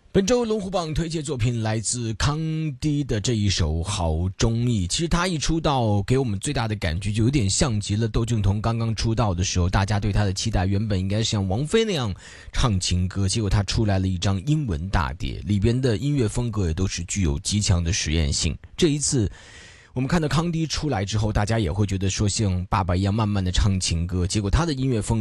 本周龙虎榜推荐作品来自康迪的这一首《好中意》。其实他一出道给我们最大的感觉就有点像极了窦靖童刚刚出道的时候，大家对他的期待原本应该像王菲那样唱情歌，结果他出来了一张英文大碟，里边的音乐风格也都是具有极强的实验性。这一次我们看到康迪出来之后，大家也会觉得说像爸爸一样慢慢的唱情歌，结果他的音乐风格